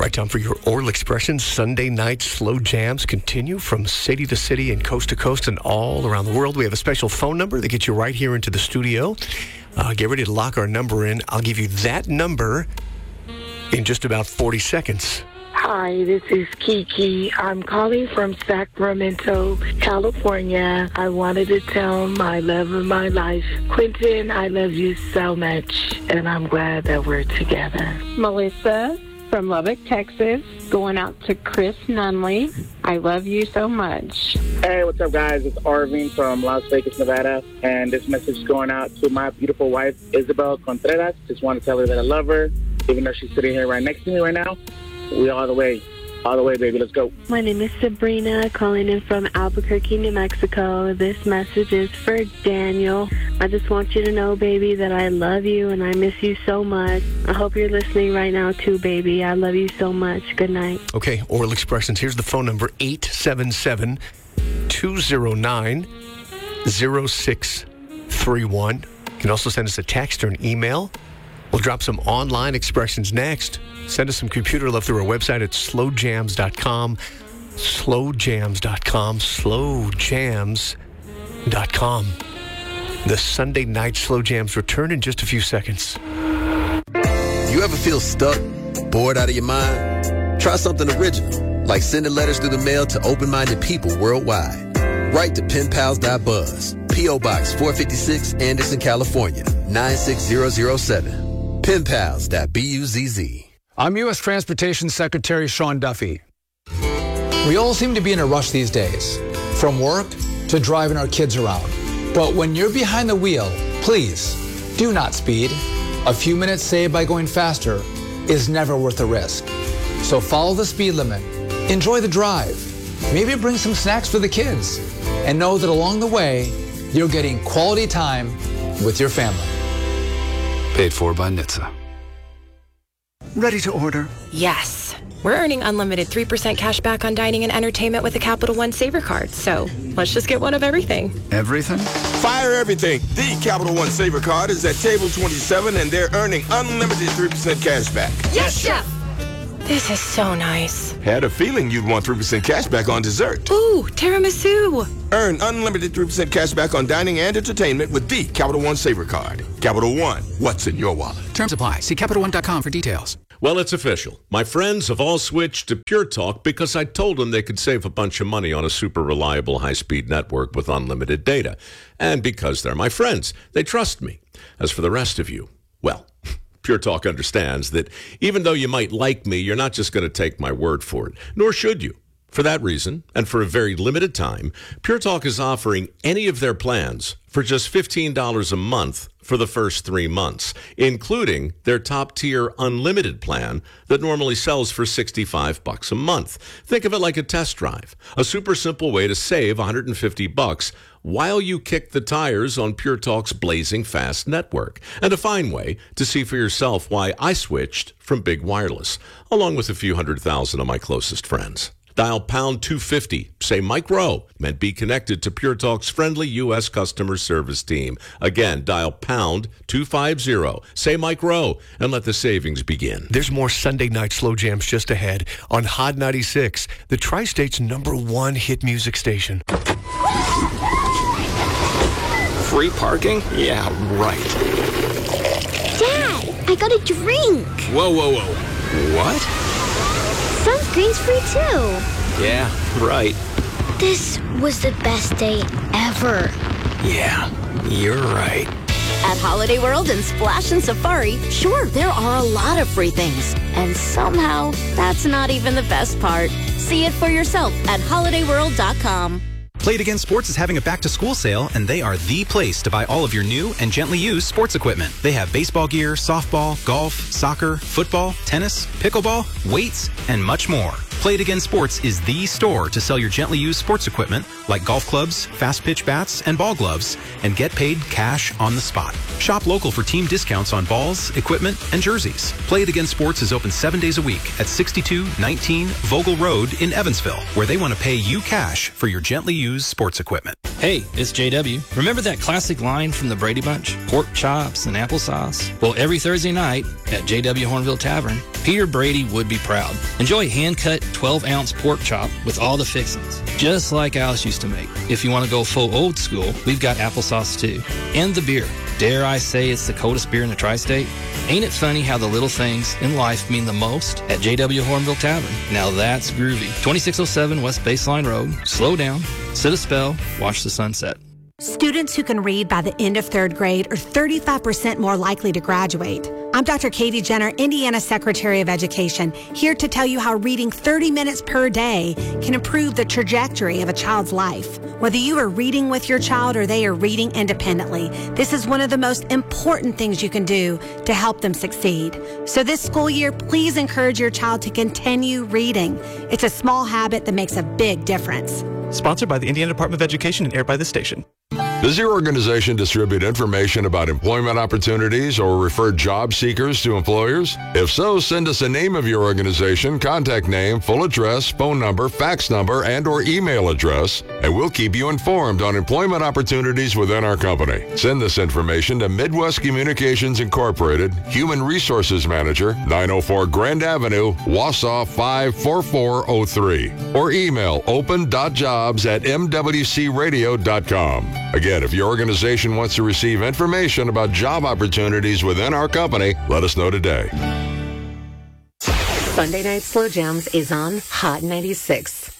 Right time for your oral expressions. Sunday night slow jams continue from city to city and coast to coast and all around the world. We have a special phone number that gets you right here into the studio. Get ready to lock our number in. I'll give you that number in just about 40 seconds. Hi, this is Kiki. I'm calling from Sacramento, California. I wanted to tell my love of my life, Quentin, I love you so much, and I'm glad that we're together. Melissa from Lubbock, Texas, going out to Chris Nunley. I love you so much. Hey, what's up, guys? It's Arvin from Las Vegas, Nevada, and this message is going out to my beautiful wife, Isabel Contreras. Just want to tell her that I love her, even though she's sitting here right next to me right now. We all the way, baby. Let's go. My name is Sabrina, calling in from Albuquerque, New Mexico. This message is for Daniel. I just want you to know, baby, that I love you and I miss you so much. I hope you're listening right now, too, baby. I love you so much. Good night. Okay, oral expressions. Here's the phone number, 877-209-0631. You can also send us a text or an email. We'll drop some online expressions next. Send us some computer love through our website at slowjams.com. Slowjams.com. Slowjams.com. The Sunday night Slow Jams return in just a few seconds. You ever feel stuck, bored out of your mind? Try something original, like sending letters through the mail to open-minded people worldwide. Write to penpals.buzz, P.O. Box 456, Anderson, California, 96007. penpals.buzz. I'm U.S. Transportation Secretary Sean Duffy. We all seem to be in a rush these days, from work to driving our kids around. But when you're behind the wheel, please do not speed. A few minutes saved by going faster is never worth the risk. So follow the speed limit, enjoy the drive, maybe bring some snacks for the kids, and know that along the way, you're getting quality time with your family. Paid for by NHTSA. Ready to order? Yes. We're earning unlimited 3% cash back on dining and entertainment with a Capital One Saver card. So let's just get one of everything. Everything? Fire everything. The Capital One Saver card is at table 27 and they're earning unlimited 3% cash back. Yes, Chef! This is so nice. Had a feeling you'd want 3% cash back on dessert. Ooh, tiramisu. Earn unlimited 3% cash back on dining and entertainment with the Capital One Saver card. Capital One, what's in your wallet? Terms apply. See CapitalOne.com for details. Well, it's official. My friends have all switched to Pure Talk because I told them they could save a bunch of money on a super reliable high-speed network with unlimited data. And because they're my friends, they trust me. As for the rest of you, well, Pure Talk understands that even though you might like me, you're not just going to take my word for it, nor should you. For that reason, and for a very limited time, Pure Talk is offering any of their plans for just $15 a month for the first 3 months, including their top-tier unlimited plan that normally sells for $65 a month. Think of it like a test drive, a super simple way to save $150 while you kick the tires on Pure Talk's blazing fast network, and a fine way to see for yourself why I switched from Big Wireless, along with a few 100,000 of my closest friends. Dial pound 250, say Mike Rowe, and be connected to Pure Talk's friendly U.S. customer service team. Again, dial pound 250, say Mike Rowe, and let the savings begin. There's more Sunday night slow jams just ahead on Hot 96, the Tri-State's #1 hit music station. Free parking? Yeah, right. Dad, I got a drink. Whoa. What? Sunscreen's free too. Yeah, right. This was the best day ever. Yeah, you're right. At Holiday World and Splash and Safari, sure, there are a lot of free things. And somehow, that's not even the best part. See it for yourself at holidayworld.com. Play It Again Sports is having a back-to-school sale, and they are the place to buy all of your new and gently used sports equipment. They have baseball gear, softball, golf, soccer, football, tennis, pickleball, weights, and much more. Play It Again Sports is the store to sell your gently used sports equipment like golf clubs, fast pitch bats, and ball gloves, and get paid cash on the spot. Shop local for team discounts on balls, equipment, and jerseys. Play It Again Sports is open 7 days a week at 6219 Vogel Road in Evansville, where they want to pay you cash for your gently used sports equipment. Hey, it's JW. Remember that classic line from the Brady Bunch? Pork chops and applesauce? Well, every Thursday night at JW Hornville Tavern, Peter Brady would be proud. Enjoy hand-cut 12-ounce pork chop with all the fixings, just like Alice used to make. If you want to go full old school, we've got applesauce too. And the beer. Dare I say it's the coldest beer in the tri-state? Ain't it funny how the little things in life mean the most at JW Hornville Tavern? Now that's groovy. 2607 West Baseline Road. Slow down, sit a spell, watch the sunset. Students who can read by the end of third grade are 35% more likely to graduate. I'm Dr. Katie Jenner, Indiana Secretary of Education, here to tell you how reading 30 minutes per day can improve the trajectory of a child's life. Whether you are reading with your child or they are reading independently, this is one of the most important things you can do to help them succeed. So this school year, please encourage your child to continue reading. It's a small habit that makes a big difference. Sponsored by the Indiana Department of Education and aired by this station. Does your organization distribute information about employment opportunities or refer job seekers to employers? If so, send us a name of your organization, contact name, full address, phone number, fax number, and or email address, and we'll keep you informed on employment opportunities within our company. Send this information to Midwest Communications Incorporated, Human Resources Manager, 904 Grand Avenue, Wausau 54403, or email open.jobs@mwcradio.com. Again, if your organization wants to receive information about job opportunities within our company, let us know today. Sunday Night Slow Jams is on Hot 96.